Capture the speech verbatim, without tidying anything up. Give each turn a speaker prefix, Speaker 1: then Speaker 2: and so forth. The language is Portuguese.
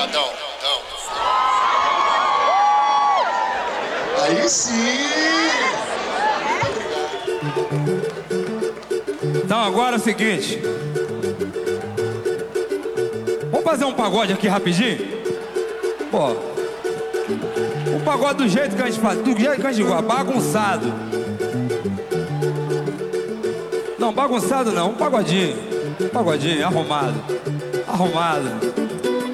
Speaker 1: Obrigadão.
Speaker 2: Aí sim!
Speaker 3: Então agora é o seguinte. Vamos fazer um pagode aqui rapidinho? Pô, o pagode do jeito que a gente faz, do jeito que a gente gosta, bagunçado. Não, bagunçado não, um pagodinho. Um pagodinho, arrumado. Arrumado.